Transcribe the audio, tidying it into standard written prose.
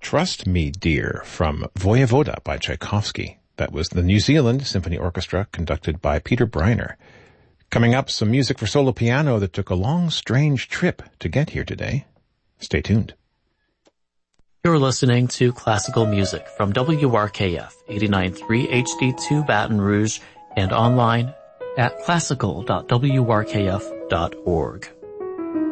Trust Me, Dear from Voyevoda by Tchaikovsky. That was the New Zealand Symphony Orchestra conducted by Peter Breiner. Coming up, some music for solo piano that took a long, strange trip to get here today. Stay tuned. You're listening to classical music from WRKF 89.3 HD2 Baton Rouge and online at classical.wrkf.org.